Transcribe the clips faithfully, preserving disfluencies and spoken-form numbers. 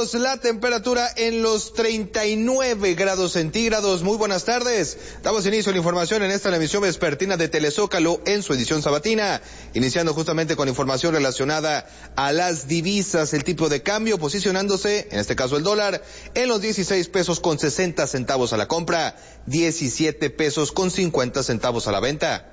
minutos, la temperatura en los treinta y nueve grados centígrados. Muy buenas tardes. Damos inicio a la información en esta la emisión vespertina de Telezócalo en su edición sabatina, iniciando justamente con información relacionada a las divisas, el tipo de cambio posicionándose, en este caso el dólar, en los dieciséis pesos con sesenta centavos a la compra, diecisiete pesos con cincuenta centavos a la venta.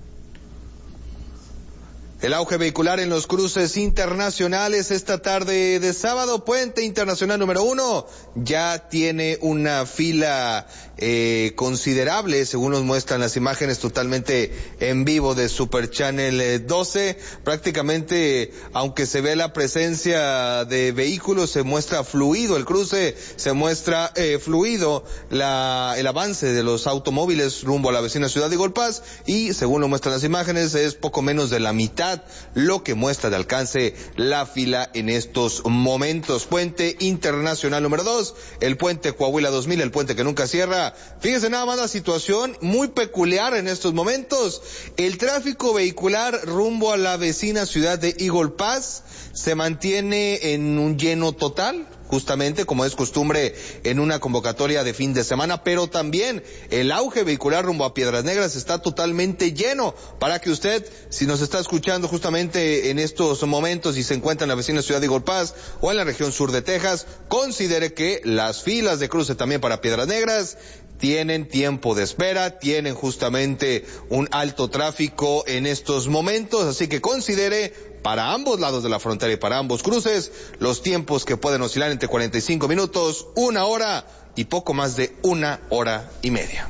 El auge vehicular en los cruces internacionales esta tarde de sábado, puente internacional número uno, ya tiene una fila eh, considerable, según nos muestran las imágenes totalmente en vivo de Super Channel doce. Prácticamente, aunque se ve la presencia de vehículos, se muestra fluido el cruce, se muestra eh, fluido la, el avance de los automóviles rumbo a la vecina ciudad de Igolpaz, y según lo muestran las imágenes, es poco menos de la mitad lo que muestra de alcance la fila en estos momentos. Puente internacional número dos, el puente Coahuila dos mil, el puente que nunca cierra. Fíjense nada más la situación muy peculiar en estos momentos. El tráfico vehicular rumbo a la vecina ciudad de Igolpaz se mantiene en un lleno total, justamente como es costumbre en una convocatoria de fin de semana, pero también el auge vehicular rumbo a Piedras Negras está totalmente lleno, para que usted, si nos está escuchando justamente en estos momentos y se encuentra en la vecina ciudad de Igolpaz o en la región sur de Texas, considere que las filas de cruce también para Piedras Negras tienen tiempo de espera, tienen justamente un alto tráfico en estos momentos, así que considere para ambos lados de la frontera y para ambos cruces los tiempos que pueden oscilar entre cuarenta y cinco minutos, una hora y poco más de una hora y media.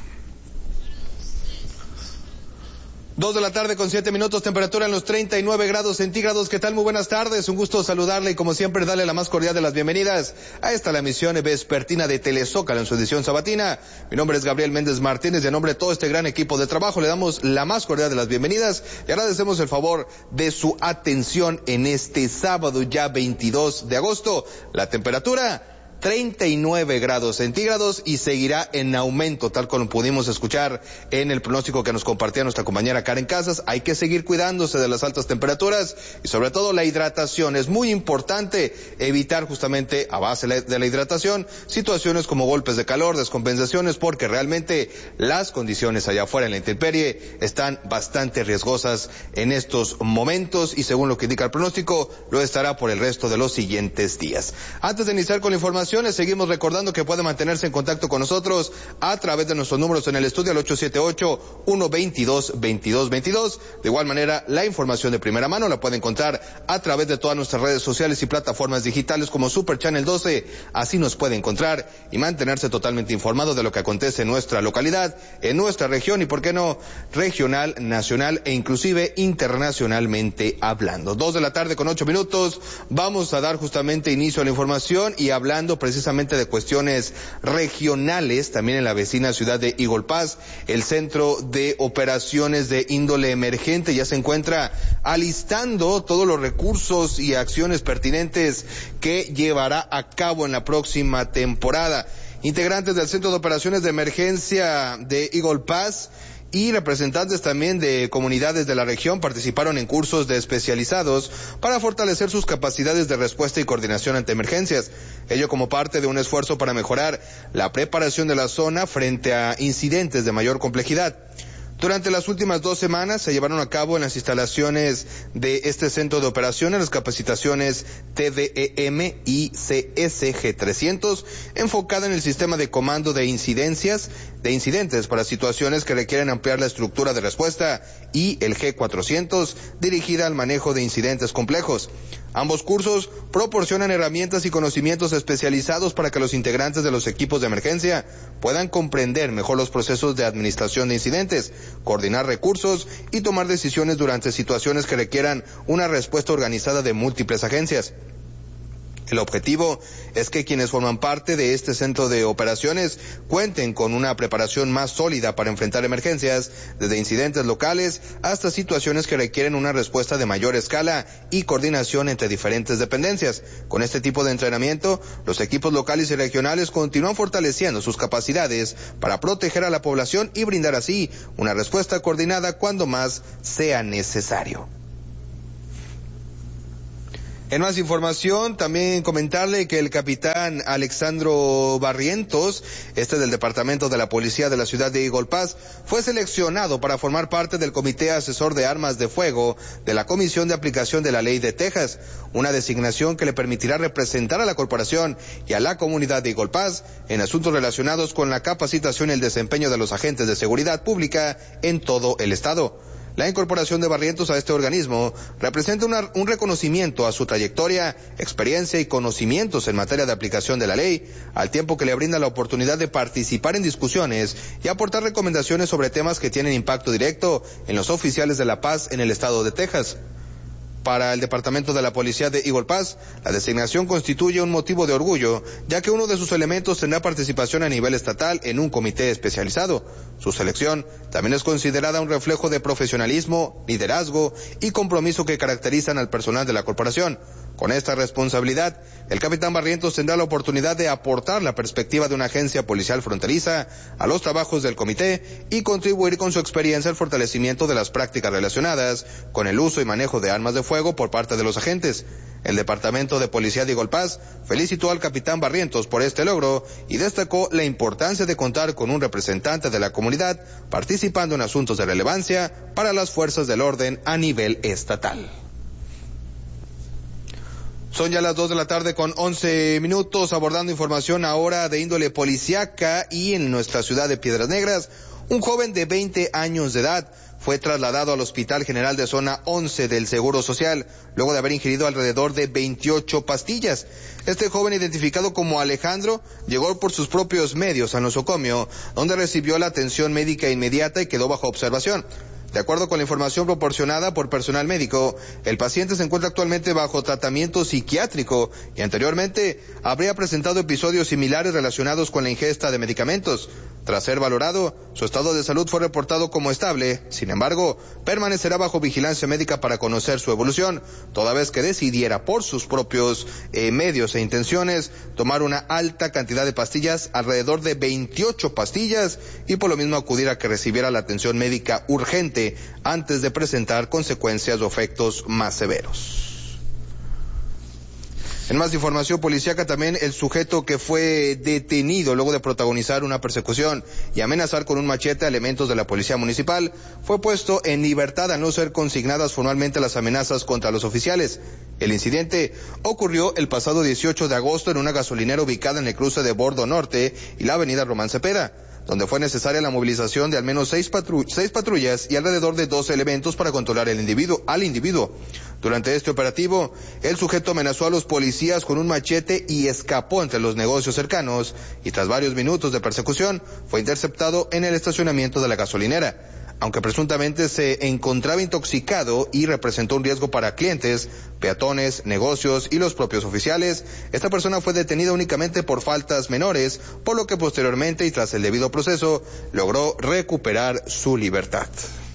Dos de la tarde con siete minutos, temperatura en los treinta y nueve grados centígrados. ¿Qué tal? Muy buenas tardes, un gusto saludarle y como siempre darle la más cordial de las bienvenidas a esta la emisión vespertina de Telezócalo en su edición sabatina. Mi nombre es Gabriel Méndez Martínez y a nombre de todo este gran equipo de trabajo le damos la más cordial de las bienvenidas y agradecemos el favor de su atención en este sábado ya veintidós de agosto. La temperatura treinta y nueve grados centígrados y seguirá en aumento, tal como pudimos escuchar en el pronóstico que nos compartía nuestra compañera Karen Casas. Hay que seguir cuidándose de las altas temperaturas y sobre todo la hidratación. Es muy importante evitar justamente a base de la hidratación situaciones como golpes de calor, descompensaciones, porque realmente las condiciones allá afuera en la intemperie están bastante riesgosas en estos momentos y según lo que indica el pronóstico, lo estará por el resto de los siguientes días. Antes de iniciar con la información, les seguimos recordando que puede mantenerse en contacto con nosotros a través de nuestros números en el estudio al ocho siete ocho, uno dos dos, veintidós veintidós. De igual manera, la información de primera mano la puede encontrar a través de todas nuestras redes sociales y plataformas digitales como Super Channel doce. Así nos puede encontrar y mantenerse totalmente informado de lo que acontece en nuestra localidad, en nuestra región y, por qué no, regional, nacional e inclusive internacionalmente hablando. Dos de la tarde con ocho minutos. Vamos a dar justamente inicio a la información y hablando precisamente de cuestiones regionales, también en la vecina ciudad de Igolpaz, el Centro de Operaciones de Índole Emergente ya se encuentra alistando todos los recursos y acciones pertinentes que llevará a cabo en la próxima temporada. Integrantes del Centro de Operaciones de Emergencia de Igolpaz y representantes también de comunidades de la región participaron en cursos de especializados para fortalecer sus capacidades de respuesta y coordinación ante emergencias. Ello como parte de un esfuerzo para mejorar la preparación de la zona frente a incidentes de mayor complejidad. Durante las últimas dos semanas se llevaron a cabo en las instalaciones de este centro de operaciones las capacitaciones T D E M y C S G trescientos, enfocada en el sistema de comando de incidencias, de incidentes para situaciones que requieren ampliar la estructura de respuesta, y el G cuatrocientos, dirigida al manejo de incidentes complejos. Ambos cursos proporcionan herramientas y conocimientos especializados para que los integrantes de los equipos de emergencia puedan comprender mejor los procesos de administración de incidentes, coordinar recursos y tomar decisiones durante situaciones que requieran una respuesta organizada de múltiples agencias. El objetivo es que quienes forman parte de este centro de operaciones cuenten con una preparación más sólida para enfrentar emergencias, desde incidentes locales hasta situaciones que requieren una respuesta de mayor escala y coordinación entre diferentes dependencias. Con este tipo de entrenamiento, los equipos locales y regionales continúan fortaleciendo sus capacidades para proteger a la población y brindar así una respuesta coordinada cuando más sea necesario. En más información, también comentarle que el capitán Alexandro Barrientos, este del Departamento de la Policía de la ciudad de Eagle Pass, fue seleccionado para formar parte del Comité Asesor de Armas de Fuego de la Comisión de Aplicación de la Ley de Texas, una designación que le permitirá representar a la corporación y a la comunidad de Eagle Pass en asuntos relacionados con la capacitación y el desempeño de los agentes de seguridad pública en todo el estado. La incorporación de Barrientos a este organismo representa una, un reconocimiento a su trayectoria, experiencia y conocimientos en materia de aplicación de la ley, al tiempo que le brinda la oportunidad de participar en discusiones y aportar recomendaciones sobre temas que tienen impacto directo en los oficiales de la paz en el estado de Texas. Para el Departamento de la Policía de Eagle Pass, la designación constituye un motivo de orgullo, ya que uno de sus elementos tendrá participación a nivel estatal en un comité especializado. Su selección también es considerada un reflejo de profesionalismo, liderazgo y compromiso que caracterizan al personal de la corporación. Con esta responsabilidad, el capitán Barrientos tendrá la oportunidad de aportar la perspectiva de una agencia policial fronteriza a los trabajos del comité y contribuir con su experiencia al fortalecimiento de las prácticas relacionadas con el uso y manejo de armas de fuego por parte de los agentes. El Departamento de Policía de Eagle Pass felicitó al capitán Barrientos por este logro y destacó la importancia de contar con un representante de la comunidad participando en asuntos de relevancia para las fuerzas del orden a nivel estatal. Son ya las dos de la tarde con once minutos, abordando información ahora de índole policíaca y en nuestra ciudad de Piedras Negras. Un joven de veinte años de edad fue trasladado al Hospital General de Zona once del Seguro Social, luego de haber ingerido alrededor de veintiocho pastillas. Este joven, identificado como Alejandro, llegó por sus propios medios a nosocomio, donde recibió la atención médica inmediata y quedó bajo observación. De acuerdo con la información proporcionada por personal médico, el paciente se encuentra actualmente bajo tratamiento psiquiátrico y anteriormente habría presentado episodios similares relacionados con la ingesta de medicamentos. Tras ser valorado, su estado de salud fue reportado como estable. Sin embargo, permanecerá bajo vigilancia médica para conocer su evolución, toda vez que decidiera por sus propios eh, medios e intenciones tomar una alta cantidad de pastillas, alrededor de veintiocho pastillas, y por lo mismo acudir a que recibiera la atención médica urgente antes de presentar consecuencias o efectos más severos. En más información policíaca, también el sujeto que fue detenido luego de protagonizar una persecución y amenazar con un machete a elementos de la policía municipal fue puesto en libertad al no ser consignadas formalmente las amenazas contra los oficiales. El incidente ocurrió el pasado dieciocho de agosto en una gasolinera ubicada en el cruce de Bordo Norte y la avenida Román Cepeda, donde fue necesaria la movilización de al menos seis, patru seis patrullas y alrededor de doce elementos para controlar el individuo, al individuo. Durante este operativo, el sujeto amenazó a los policías con un machete y escapó entre los negocios cercanos, y tras varios minutos de persecución, fue interceptado en el estacionamiento de la gasolinera. Aunque presuntamente se encontraba intoxicado y representó un riesgo para clientes, peatones, negocios y los propios oficiales, esta persona fue detenida únicamente por faltas menores, por lo que posteriormente y tras el debido proceso logró recuperar su libertad.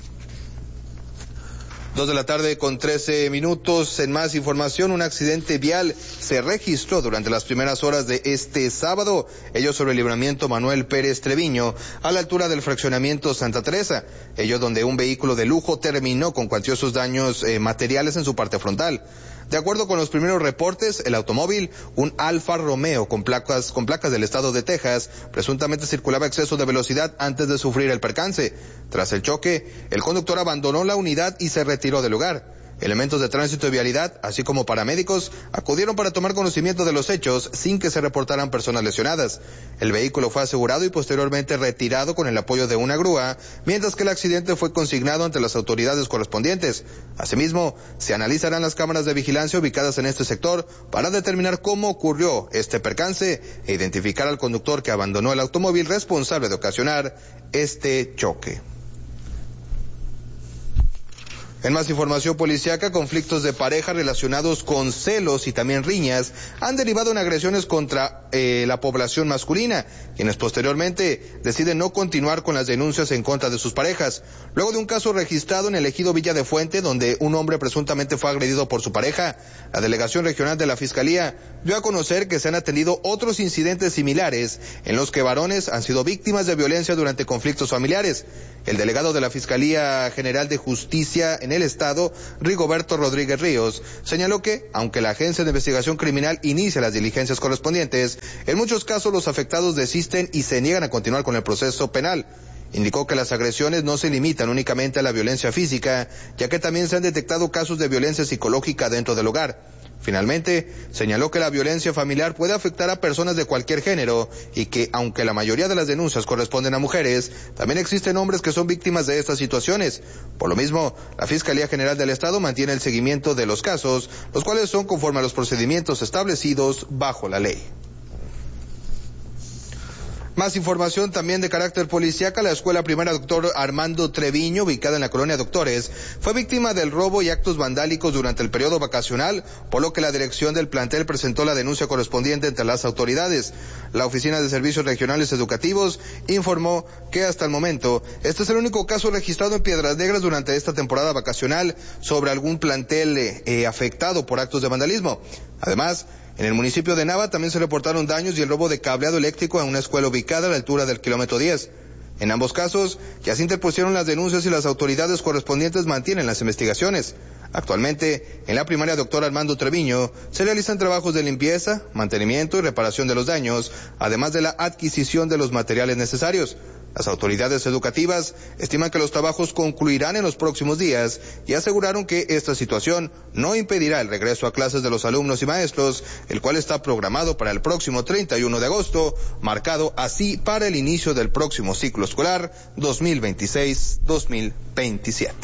Dos de la tarde con trece minutos. En más información, un accidente vial se registró durante las primeras horas de este sábado, ello sobre el libramiento Manuel Pérez Treviño, a la altura del fraccionamiento Santa Teresa, ello donde un vehículo de lujo terminó con cuantiosos daños eh, materiales en su parte frontal. De acuerdo con los primeros reportes, el automóvil, un Alfa Romeo con placas, con placas del estado de Texas, presuntamente circulaba a exceso de velocidad antes de sufrir el percance. Tras el choque, el conductor abandonó la unidad y se retiró del lugar. Elementos de tránsito y vialidad, así como paramédicos, acudieron para tomar conocimiento de los hechos sin que se reportaran personas lesionadas. El vehículo fue asegurado y posteriormente retirado con el apoyo de una grúa, mientras que el accidente fue consignado ante las autoridades correspondientes. Asimismo, se analizarán las cámaras de vigilancia ubicadas en este sector para determinar cómo ocurrió este percance e identificar al conductor que abandonó el automóvil responsable de ocasionar este choque. En más información policíaca, conflictos de pareja relacionados con celos y también riñas han derivado en agresiones contra eh, la población masculina, quienes posteriormente deciden no continuar con las denuncias en contra de sus parejas. Luego de un caso registrado en el ejido Villa de Fuente, donde un hombre presuntamente fue agredido por su pareja, la Delegación Regional de la Fiscalía dio a conocer que se han atendido otros incidentes similares en los que varones han sido víctimas de violencia durante conflictos familiares. El delegado de la Fiscalía General de Justicia en el Estado, Rigoberto Rodríguez Ríos, señaló que, aunque la Agencia de Investigación Criminal inicia las diligencias correspondientes, en muchos casos los afectados desisten y se niegan a continuar con el proceso penal. Indicó que las agresiones no se limitan únicamente a la violencia física, ya que también se han detectado casos de violencia psicológica dentro del hogar. Finalmente, señaló que la violencia familiar puede afectar a personas de cualquier género y que, aunque la mayoría de las denuncias corresponden a mujeres, también existen hombres que son víctimas de estas situaciones. Por lo mismo, la Fiscalía General del Estado mantiene el seguimiento de los casos, los cuales son conforme a los procedimientos establecidos bajo la ley. Más información también de carácter policíaca. La escuela primaria Doctor Armando Treviño, ubicada en la colonia Doctores, fue víctima del robo y actos vandálicos durante el periodo vacacional, por lo que la dirección del plantel presentó la denuncia correspondiente ante las autoridades. La Oficina de Servicios Regionales Educativos informó que hasta el momento este es el único caso registrado en Piedras Negras durante esta temporada vacacional sobre algún plantel eh, afectado por actos de vandalismo. Además, en el municipio de Nava también se reportaron daños y el robo de cableado eléctrico en una escuela ubicada a la altura del kilómetro diez. En ambos casos ya se interpusieron las denuncias y las autoridades correspondientes mantienen las investigaciones. Actualmente, en la primaria Doctor Armando Treviño se realizan trabajos de limpieza, mantenimiento y reparación de los daños, además de la adquisición de los materiales necesarios. Las autoridades educativas estiman que los trabajos concluirán en los próximos días y aseguraron que esta situación no impedirá el regreso a clases de los alumnos y maestros, el cual está programado para el próximo treinta y uno de agosto, marcado así para el inicio del próximo ciclo escolar dos mil veintiséis dos mil veintisiete.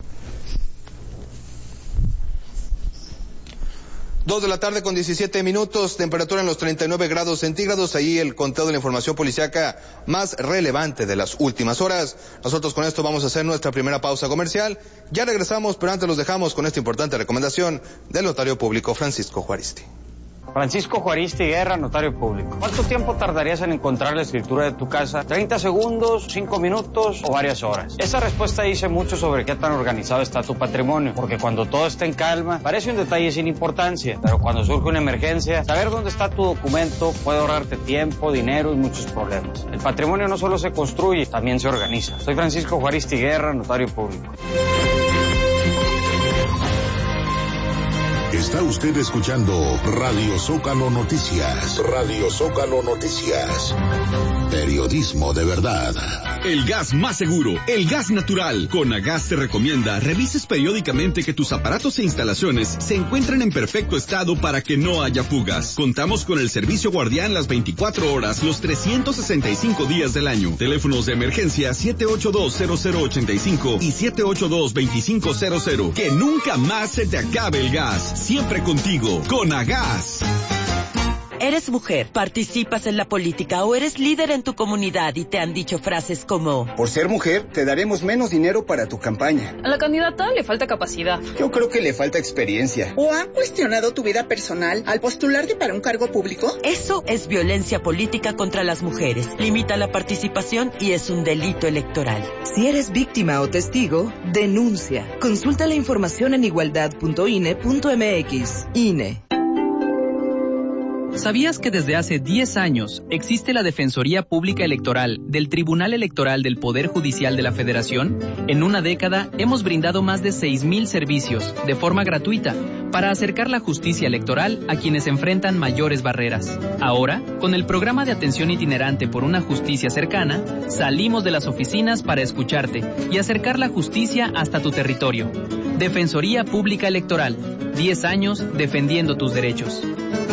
Dos de la tarde con diecisiete minutos, temperatura en los treinta y nueve grados centígrados, ahí el conteo de la información policíaca más relevante de las últimas horas. Nosotros con esto vamos a hacer nuestra primera pausa comercial. Ya regresamos, pero antes los dejamos con esta importante recomendación del notario público Francisco Juaristi. Francisco Juaristi Guerra, notario público. ¿Cuánto tiempo tardarías en encontrar la escritura de tu casa? ¿treinta segundos, cinco minutos o varias horas? Esa respuesta dice mucho sobre qué tan organizado está tu patrimonio, porque cuando todo está en calma, parece un detalle sin importancia, pero cuando surge una emergencia, saber dónde está tu documento puede ahorrarte tiempo, dinero y muchos problemas. El patrimonio no solo se construye, también se organiza. Soy Francisco Juaristi Guerra, notario público. Está usted escuchando Radio Zócalo Noticias. Radio Zócalo Noticias. Periodismo de verdad. El gas más seguro, el gas natural. Conagas te recomienda revises periódicamente que tus aparatos e instalaciones se encuentren en perfecto estado para que no haya fugas. Contamos con el servicio guardián las veinticuatro horas, los trescientos sesenta y cinco días del año. Teléfonos de emergencia siete ocho dos cero cero ocho cinco y siete ocho dos dos cinco cero cero. Que nunca más se te acabe el gas. Siempre contigo, Conagas. ¿Eres mujer, participas en la política o eres líder en tu comunidad y te han dicho frases como: por ser mujer, te daremos menos dinero para tu campaña? A la candidata le falta capacidad. Yo creo que le falta experiencia. ¿O han cuestionado tu vida personal al postularte para un cargo público? Eso es violencia política contra las mujeres. Limita la participación y es un delito electoral. Si eres víctima o testigo, denuncia. Consulta la información en igualdad punto I N E punto M X. I N E. ¿Sabías que desde hace diez años existe la Defensoría Pública Electoral del Tribunal Electoral del Poder Judicial de la Federación? En una década hemos brindado más de seis mil servicios de forma gratuita para acercar la justicia electoral a quienes enfrentan mayores barreras. Ahora, con el programa de atención itinerante por una justicia cercana, salimos de las oficinas para escucharte y acercar la justicia hasta tu territorio. Defensoría Pública Electoral, diez años defendiendo tus derechos.